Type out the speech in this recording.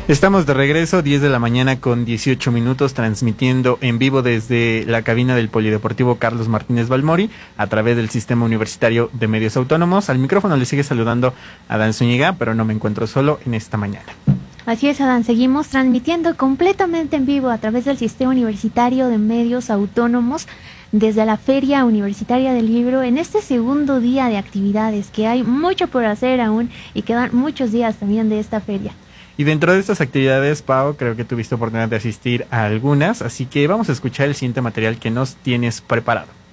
Estamos de regreso, 10 de la mañana con 18 minutos, transmitiendo en vivo desde la cabina del Polideportivo Carlos Martínez Balmori, a través del Sistema Universitario de Medios Autónomos. Al micrófono le sigue saludando Adán Zúñiga, pero no me encuentro solo en esta mañana. Así es, Adán, seguimos transmitiendo completamente en vivo a través del Sistema Universitario de Medios Autónomos desde la Feria Universitaria del Libro en este segundo día de actividades, que hay mucho por hacer aún y quedan muchos días también de esta feria. Y dentro de estas actividades, Pau, creo que tuviste oportunidad de asistir a algunas, así que vamos a escuchar el siguiente material que nos tienes preparado.